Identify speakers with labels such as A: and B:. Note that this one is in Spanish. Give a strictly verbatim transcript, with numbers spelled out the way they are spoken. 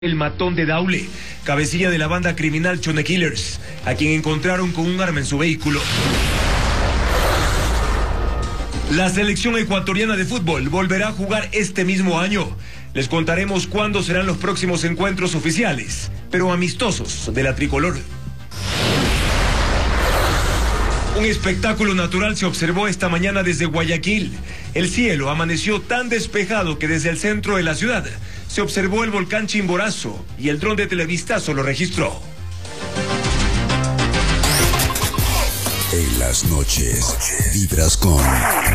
A: El matón de Daule, cabecilla de la banda criminal Chone Killers, a quien encontraron con un arma en su vehículo. La selección ecuatoriana de fútbol volverá a jugar este mismo año. Les contaremos cuándo serán los próximos encuentros oficiales, pero amistosos, de la tricolor. Un espectáculo natural se observó esta mañana desde Guayaquil. El cielo amaneció tan despejado que desde el centro de la ciudad se observó el volcán Chimborazo y el dron de Televistazo lo registró.
B: En las noches vibras con